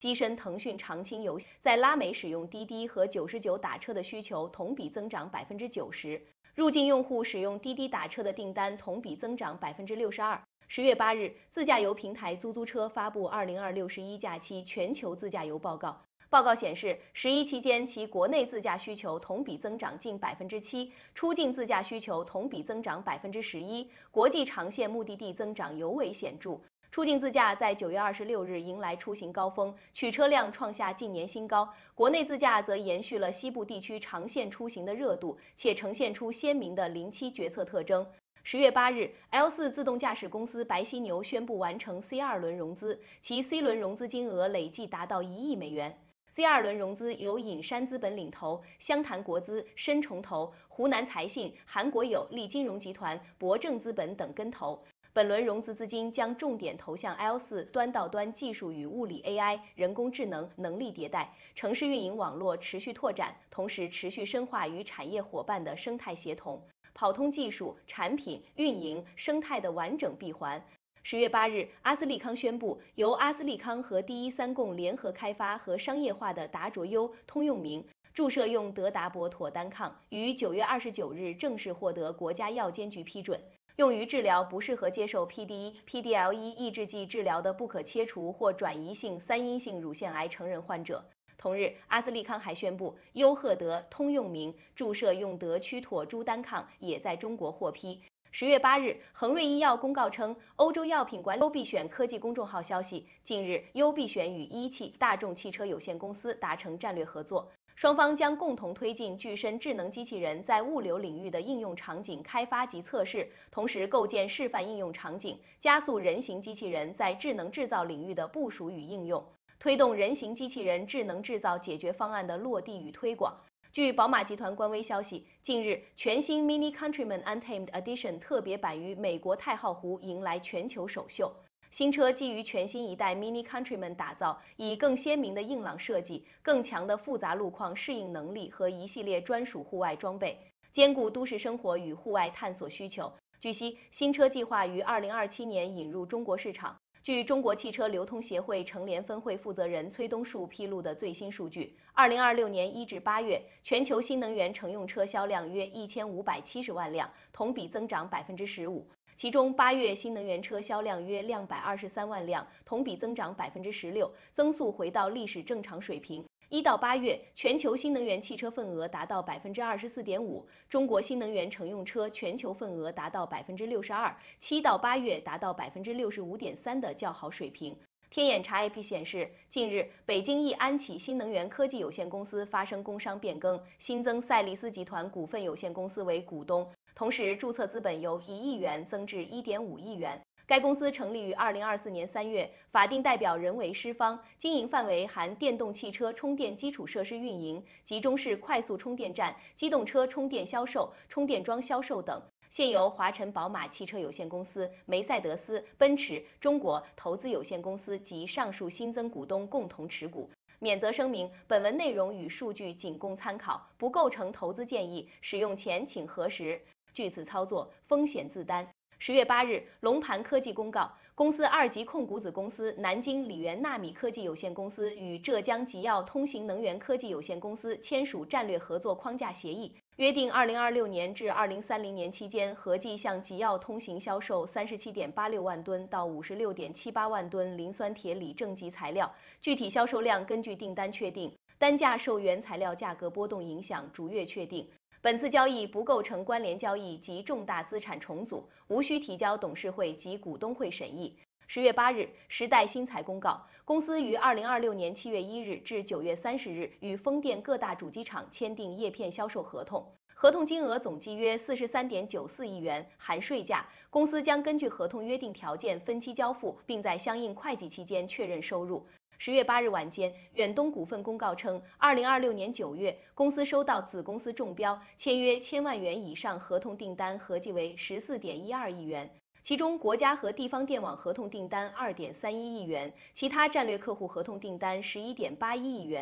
跻身腾讯常青游戏，在拉美使用滴滴和99打车的需求同比增长90%，入境用户使用滴滴打车的订单同比增长62%。10月8日，自驾游平台出租车发布2026-11假期全球自驾游报告。报告显示，11期间其国内自驾需求同比增长近7%，出境自驾需求同比增长11%，国际长线目的地增长尤为显著。出境自驾在9月26日迎来出行高峰，取车量创下近年新高。国内自驾则延续了西部地区长线出行的热度，且呈现出鲜明的零七决策特征。10月8日 ，L4 自动驾驶公司白犀牛宣布完成 C2 轮融资，其 C 轮融资金额累计达到1亿美元。C2 轮融资由隐山资本领投，湘潭国资、深重投、湖南财信、韩国有利金融集团、博正资本等跟投。本轮融资资金将重点投向 L4 端到端技术与物理 AI、人工智能能力迭代、城市运营网络持续拓展，同时持续深化与产业伙伴的生态协同，跑通技术、产品、运营、生态的完整闭环。10月8日，阿斯利康宣布，由阿斯利康和第一三共联合开发和商业化的达卓优通用名注射用德达博妥单抗于9月29日正式获得国家药监局批准。用于治疗不适合接受 PDE、PDL1 抑制剂治疗的不可切除或转移性3阴性乳腺癌成人患者。同日，阿斯利康还宣布，优赫德通用名注射用德曲妥珠单抗也在中国获批。10月8日，恒瑞医药公告称，欧洲药品管理优必选科技公众号消息，近日优必选与一汽大众汽车有限公司达成战略合作。双方将共同推进具身智能机器人在物流领域的应用场景开发及测试，同时构建示范应用场景，加速人形机器人在智能制造领域的部署与应用，推动人形机器人智能制造解决方案的落地与推广。据宝马集团官微消息，近日全新 Mini Countryman Untamed Edition 特别版于美国太浩湖迎来全球首秀。新车基于全新一代 Mini Countryman 打造，以更鲜明的硬朗设计、更强的复杂路况适应能力和一系列专属户外装备，兼顾都市生活与户外探索需求。据悉，新车计划于2027年引入中国市场。据中国汽车流通协会成联分会负责人崔东树披露的最新数据，2026年1至8月，全球新能源乘用车销量约1570万辆，同比增长15%。其中8月新能源车销量约223万辆，同比增长16%，增速回到历史正常水平。1到8月，全球新能源汽车份额达到24.5%，中国新能源乘用车全球份额达到62%，7到8月达到65.3%的较好水平。天眼查 AP 显示，近日北京易安启新能源科技有限公司发生工商变更，新增赛力斯集团股份有限公司为股东，同时注册资本由1亿元增至1.5亿元。该公司成立于2024年3月，法定代表人为施方，经营范围含电动汽车充电基础设施运营、集中式快速充电站、机动车充电销售、充电桩销售等。现由华晨宝马汽车有限公司、梅赛德斯奔驰中国投资有限公司及上述新增股东共同持股。免责声明：本文内容与数据仅供参考，不构成投资建议，使用前请核实。据此操作，风险自担。10月8日，龙盘科技公告，公司2级控股子公司南京理源纳米科技有限公司与浙江吉耀通行能源科技有限公司签署战略合作框架协议，约定2026年至2030年期间，合计向吉耀通行销售37.86万吨到56.78万吨磷酸铁锂正极材料，具体销售量根据订单确定，单价受原材料价格波动影响，逐月确定。本次交易不构成关联交易及重大资产重组，无需提交董事会及股东会审议。10月8日，时代新材公告，公司于2026年7月1日至9月30日与风电各大主机厂签订叶片销售合同，合同金额总计约43.94亿元，含税价。公司将根据合同约定条件分期交付，并在相应会计期间确认收入。10月8日晚间，远东股份公告称，2026年9月，公司收到子公司中标，签约1000万元以上合同订单合计为14.12亿元，其中国家和地方电网合同订单2.31亿元，其他战略客户合同订单11.81亿元。